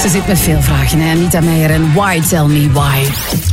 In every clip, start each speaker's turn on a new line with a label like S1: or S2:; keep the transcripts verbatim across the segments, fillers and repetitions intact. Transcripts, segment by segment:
S1: Ze zit met veel vragen, hè? Anita Meijer en Why Tell Me Why.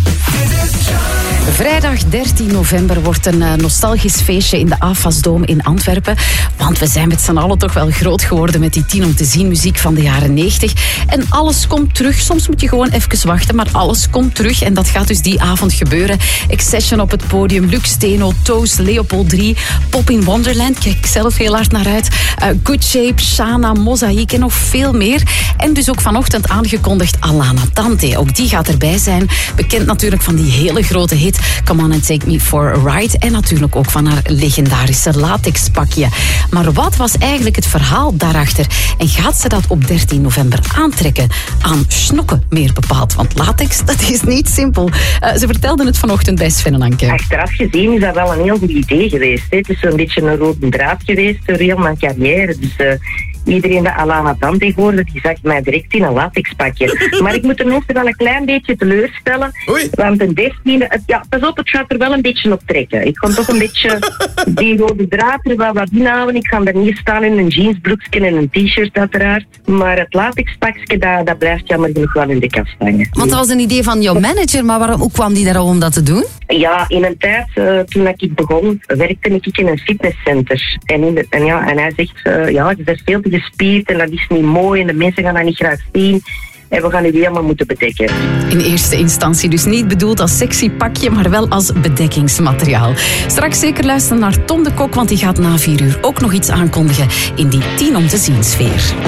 S1: Vrijdag dertien november wordt een uh, nostalgisch feestje in de A F A S-dome in Antwerpen. Want we zijn met z'n allen toch wel groot geworden met die tien om te zien muziek van de jaren negentig. En alles komt terug. Soms moet je gewoon even wachten, maar alles komt terug. En dat gaat dus die avond gebeuren. Accession op het podium, Lux Steno, Toast, Leopold drie, Pop in Wonderland. Kijk ik zelf heel hard naar uit. Uh, Good Shape, Shana, Mosaic en nog veel meer. En dus ook vanochtend aangekondigd Alana Tante. Ook die gaat erbij zijn. Bekend natuurlijk van die hele grote hit Come On and Take Me for a Ride. En natuurlijk ook van haar legendarische latexpakje. Maar wat was eigenlijk het verhaal daarachter? En gaat ze dat op dertien november aantrekken? Aan snokken meer bepaald. Want latex, dat is niet simpel. Uh, ze vertelde het vanochtend bij Sven en Anke.
S2: Achteraf gezien is dat wel een heel goed idee geweest. Hè. Het is zo'n beetje een rode draad geweest door heel mijn carrière. Dus uh, iedereen dat Alana Tante hoorde, die zag mij direct in een latexpakje. Maar ik moet de mensen wel een klein beetje teleurstellen. Oei. Want een dertiende, ja, pas op, het gaat er wel een beetje op trekken. Ik kan toch een beetje die rode draad er wel wat inhouden. Ik ga er niet staan in een jeansbroekje en een t-shirt uiteraard. Maar het latexpakje, dat, dat blijft jammer genoeg wel in de kast hangen.
S1: Want dat was een idee van jouw manager, maar waarom, hoe kwam die daarom om dat te doen?
S2: Ja, in een tijd, uh, toen ik begon, werkte ik in een fitnesscenter. En, in de, en, ja, en hij zegt, uh, ja, je bent veel te gespierd en dat is niet mooi en de mensen gaan dat niet graag zien. En we gaan u helemaal moeten bedekken.
S1: In eerste instantie dus niet bedoeld als sexy pakje, maar wel als bedekkingsmateriaal. Straks zeker luisteren naar Tom de Kok, want die gaat na vier uur ook nog iets aankondigen in die tien om te zien sfeer.